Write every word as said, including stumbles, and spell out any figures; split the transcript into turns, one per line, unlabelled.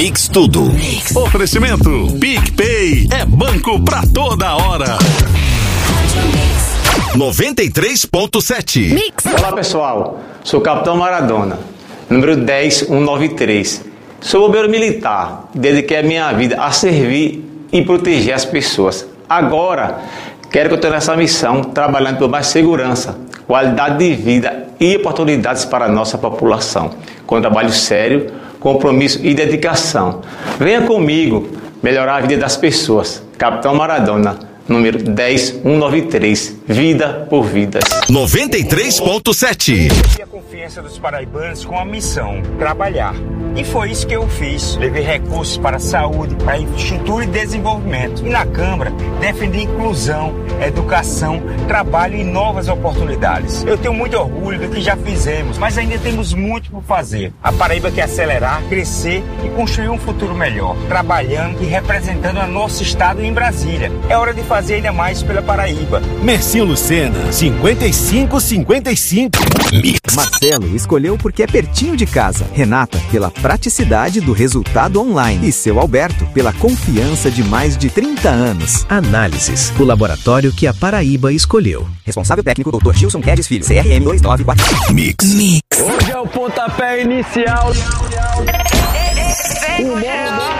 Mix Tudo. Mix. Oferecimento PicPay é banco pra toda hora. noventa e três ponto sete. Mix.
Olá pessoal, sou o Capitão Maradona, número dez mil cento e noventa e três. Sou bombeiro militar, dediquei a minha vida a servir e proteger as pessoas. Agora, quero continuar essa missão trabalhando por mais segurança, qualidade de vida e oportunidades para a nossa população. Com trabalho sério, compromisso e dedicação. Venha comigo melhorar a vida das pessoas. Capitão Maradona, número dez mil cento e noventa e três. Vida por vidas.
noventa e três ponto sete.
A confiança dos paraibanos com a missão, trabalhar. E foi isso que eu fiz. Levei recursos para a saúde, para a infraestrutura e desenvolvimento. E na Câmara, defendi inclusão, educação, trabalho e novas oportunidades. Eu tenho muito orgulho do que já fizemos, mas ainda temos muito por fazer. A Paraíba quer acelerar, crescer e construir um futuro melhor, trabalhando e representando o nosso estado em Brasília. É hora de fazer ainda mais pela Paraíba.
Mercinho Lucena, cinquenta e cinco cinquenta e cinco. Mix.
Marcelo escolheu porque é pertinho de casa. Renata, pela praticidade do resultado online. E seu Alberto, pela confiança de mais de trinta anos.
Análises, o laboratório que a Paraíba escolheu.
Responsável técnico, doutor Gilson Guedes Filho, C R M dois nove quatro.
Mix. Mix.
Hoje é o pontapé inicial. O modo